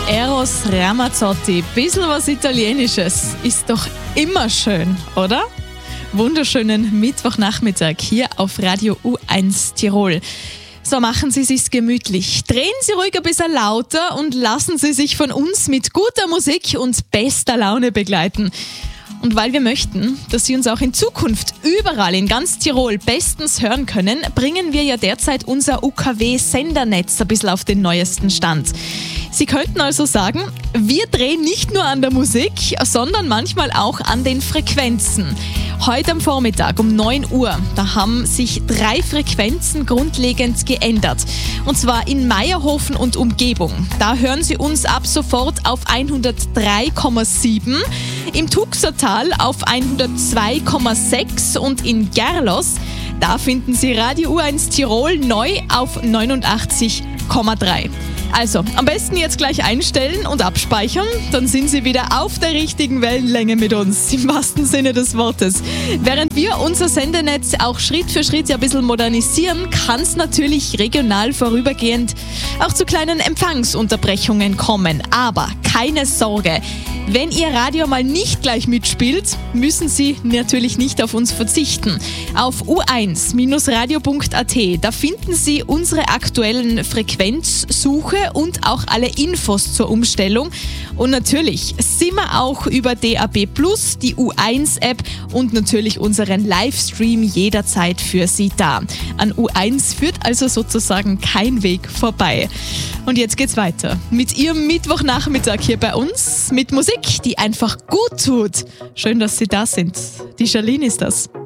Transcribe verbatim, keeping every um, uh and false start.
Eros Ramazzotti. Bisschen was Italienisches. Ist doch immer schön, oder? Wunderschönen Mittwochnachmittag hier auf Radio U eins Tirol. So, machen Sie sich's gemütlich. Drehen Sie ruhig ein bisschen lauter und lassen Sie sich von uns mit guter Musik und bester Laune begleiten. Und weil wir möchten, dass Sie uns auch in Zukunft überall in ganz Tirol bestens hören können, bringen wir ja derzeit unser U K W-Sendernetz ein bisschen auf den neuesten Stand. Sie könnten also sagen, wir drehen nicht nur an der Musik, sondern manchmal auch an den Frequenzen. Heute am Vormittag um neun Uhr, da haben sich drei Frequenzen grundlegend geändert. Und zwar in Meierhofen und Umgebung. Da hören Sie uns ab sofort auf hundertdrei Komma sieben, im Tuxertal auf hundertzwei Komma sechs und in Gerlos, da finden Sie Radio U eins Tirol neu auf neunundachtzig Komma drei. Also, am besten jetzt gleich einstellen und abspeichern, dann sind Sie wieder auf der richtigen Wellenlänge mit uns, im wahrsten Sinne des Wortes. Während wir unser Sendenetz auch Schritt für Schritt ja ein bisschen modernisieren, kann es natürlich regional vorübergehend auch zu kleinen Empfangsunterbrechungen kommen. Aber keine Sorge, wenn Ihr Radio mal nicht gleich mitspielt, müssen Sie natürlich nicht auf uns verzichten. Auf u eins radio punkt a t, da finden Sie unsere aktuellen Frequenzsuche und auch alle Infos zur Umstellung. Und natürlich sind wir auch über D A B plus, die U eins App und natürlich unseren Livestream jederzeit für Sie da. An U eins führt also sozusagen kein Weg vorbei. Und jetzt geht's weiter mit Ihrem Mittwochnachmittag hier bei uns mit Musik, die einfach gut tut. Schön, dass Sie da sind. Die Charlene ist das.